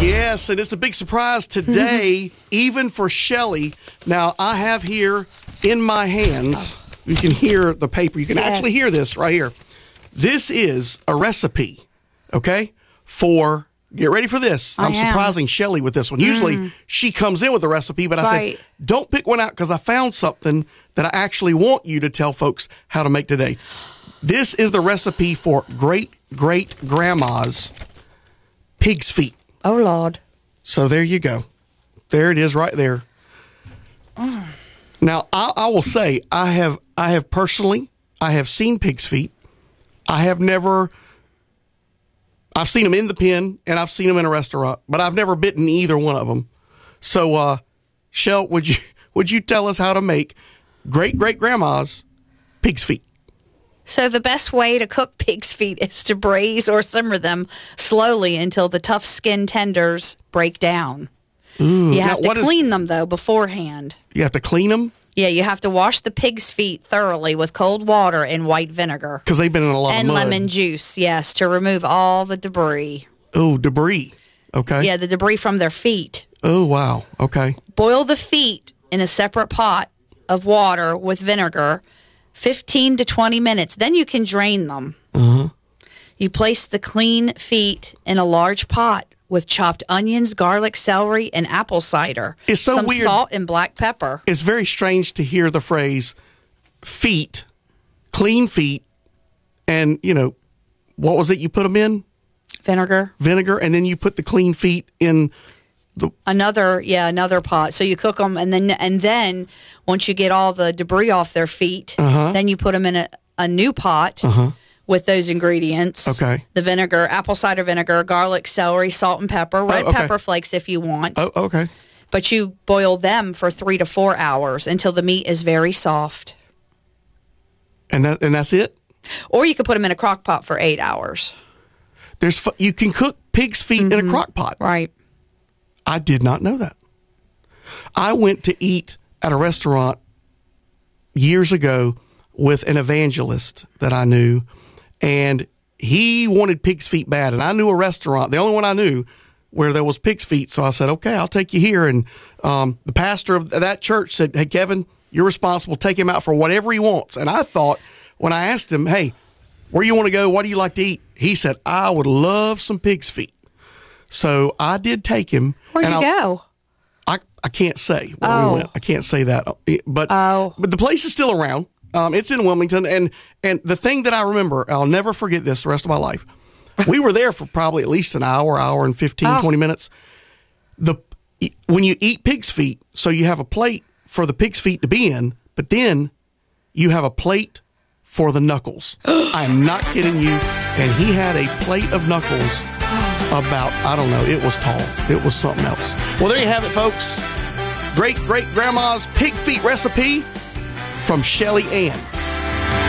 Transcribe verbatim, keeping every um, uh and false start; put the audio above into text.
Yes, and it's a big surprise today, even for Shelly. Now, I have here in my hands, you can hear the paper. You can yes. actually hear this right here. This is a recipe, okay, for, get ready for this. I I'm am. surprising Shelly with this one. Usually, Mm. she comes in with a recipe, but I right. said, don't pick one out because I found something that I actually want you to tell folks how to make today. This is the recipe for great-great-grandma's pig's feet. Oh, Lord. So there you go. There it is right there. Mm. Now, I, I will say, I have I have personally, I have seen pig's feet. I have never, I've seen them in the pen, and I've seen them in a restaurant, but I've never bitten either one of them. So, uh, Shell, would you would you tell us how to make great-great-grandma's pig's feet? So the best way to cook pig's feet is to braise or simmer them slowly until the tough skin tenders break down. Ooh, you have now, to clean is, them, though, beforehand. You have to clean them? Yeah, you have to wash the pig's feet thoroughly with cold water and white vinegar. Because they've been in a lot and of mud. And lemon juice, yes, to remove all the debris. Oh, debris. Okay. Yeah, the debris from their feet. Oh, wow. Okay. Boil the feet in a separate pot of water with vinegar fifteen to twenty minutes. Then you can drain them. Uh-huh. You place the clean feet in a large pot with chopped onions, garlic, celery, and apple cider. It's so some weird. Salt and black pepper. It's very strange to hear the phrase feet, clean feet, and, you know, what was it you put them in? Vinegar. Vinegar, and then you put the clean feet in the... Another, yeah, another pot. So you cook them, and then and then once you get all the debris off their feet, uh-huh. then you put them in a, a new pot. Uh-huh. With those ingredients. Okay. The vinegar, apple cider vinegar, garlic, celery, salt, and pepper. Red oh, okay. pepper flakes if you want. Oh, okay. But you boil them for three to four hours until the meat is very soft. And that and that's it? Or you could put them in a crock pot for eight hours. There's You can cook pig's feet mm-hmm. in a crock pot. Right. I did not know that. I went to eat at a restaurant years ago with an evangelist that I knew. And he wanted pig's feet bad. And I knew a restaurant, the only one I knew, where there was pig's feet. So I said, okay, I'll take you here. And um, the pastor of that church said, hey, Kevin, you're responsible. Take him out for whatever he wants. And I thought, when I asked him, hey, where you want to go? What do you like to eat? He said, I would love some pig's feet. So I did take him. Where'd you I, go? I, I can't say where oh. we went. I can't say that. But, oh. but the place is still around. Um, it's in Wilmington, and and the thing that I remember, I'll never forget this the rest of my life. We were there for probably at least an hour, hour and fifteen, oh. twenty minutes. The when you eat pig's feet, so you have a plate for the pig's feet to be in, but then you have a plate for the knuckles. I'm not kidding you. And he had a plate of knuckles about, I don't know, it was tall. It was something else. Well, there you have it, folks. Great, great grandma's pig feet recipe from Shelly Ann.